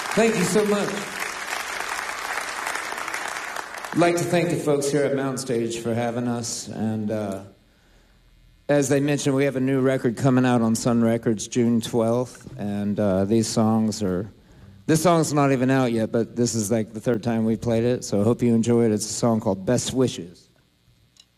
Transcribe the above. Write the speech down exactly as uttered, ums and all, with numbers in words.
Thank you so much. I'd like to thank the folks here at Mountain Stage for having us. And uh, as they mentioned, we have a new record coming out on Sun Records June twelfth. And uh, these songs are... This song's not even out yet, but this is like the third time we played it. So I hope you enjoy it. It's a song called Best Wishes.